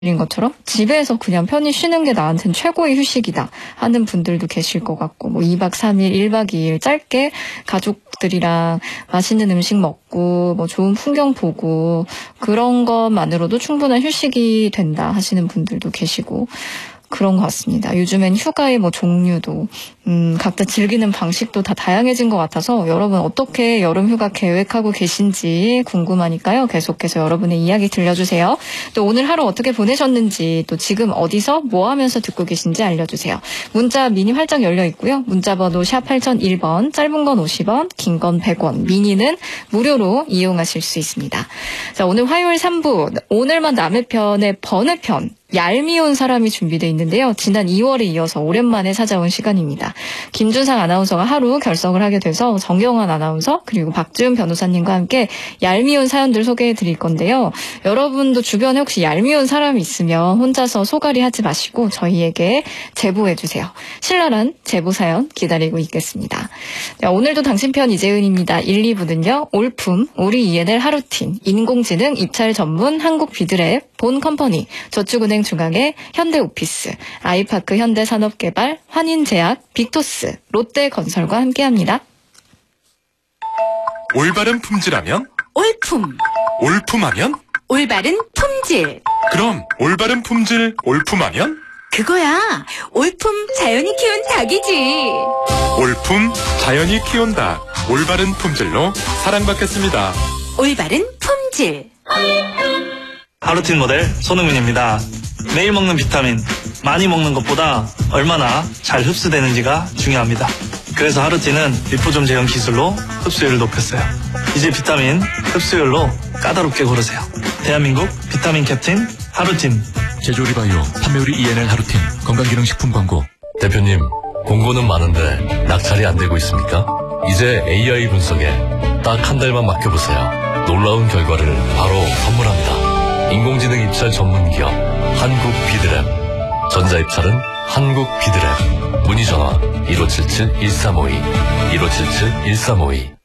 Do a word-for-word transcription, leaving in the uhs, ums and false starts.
인 것처럼 집에서 그냥 편히 쉬는 게 나한테는 최고의 휴식이다 하는 분들도 계실 것 같고, 뭐 이 박 삼 일, 일 박 이 일 짧게 가족들이랑 맛있는 음식 먹고 뭐 좋은 풍경 보고 그런 것만으로도 충분한 휴식이 된다 하시는 분들도 계시고 그런 것 같습니다. 요즘엔 휴가의 뭐 종류도 음, 각자 즐기는 방식도 다 다양해진 것 같아서 여러분 어떻게 여름 휴가 계획하고 계신지 궁금하니까요. 계속해서 여러분의 이야기 들려주세요. 또 오늘 하루 어떻게 보내셨는지, 또 지금 어디서 뭐 하면서 듣고 계신지 알려주세요. 문자 미니 활짝 열려 있고요. 문자 번호 샵 팔공공일 번, 짧은 건 오십 원, 긴 건 백 원, 미니는 무료로 이용하실 수 있습니다. 자, 오늘 화요일 삼 부, 오늘만 남의 편의 번외편 얄미운 사람이 준비되어 있는데요. 지난 이월에 이어서 오랜만에 찾아온 시간입니다. 김준상 아나운서가 하루 결석을 하게 돼서 정경환 아나운서 그리고 박지훈 변호사님과 함께 얄미운 사연들 소개해 드릴 건데요. 여러분도 주변에 혹시 얄미운 사람이 있으면 혼자서 소갈이 하지 마시고 저희에게 제보해 주세요. 신랄한 제보 사연 기다리고 있겠습니다. 자, 오늘도 당신 편 이재은입니다. 일, 이 부는요. 올품, 우리 이엔엘 하루틴, 인공지능 입찰 전문 한국 비드랩, 본컴퍼니, 저축은행 중앙회, 현대오피스, 아이파크 현대산업개발, 환인제약, 빅토스, 롯데건설과 함께합니다. 올바른 품질하면? 올품. 올품하면? 올바른 품질. 그럼 올바른 품질 올품하면? 그거야. 올품 자연이 키운 닭이지. 올품 자연이 키운 닭. 올바른 품질로 사랑받겠습니다. 올바른 품질. 하루틴 모델 손흥민입니다. 매일 먹는 비타민, 많이 먹는 것보다 얼마나 잘 흡수되는지가 중요합니다. 그래서 하루틴은 리포좀 제형 기술로 흡수율을 높였어요. 이제 비타민 흡수율로 까다롭게 고르세요. 대한민국 비타민 캡틴 하루틴. 제조리바이오 판매율이 이엔엘 하루틴 건강기능식품 광고. 대표님, 공고는 많은데 낙찰이 안 되고 있습니까? 이제 에이아이 분석에 딱 한 달만 맡겨보세요. 놀라운 결과를 바로 선물합니다. 인공지능 입찰 전문기업 한국 비드랩. 전자입찰은 한국 비드랩. 문의전화 일오칠칠 일삼오이 일오칠칠 일삼오이.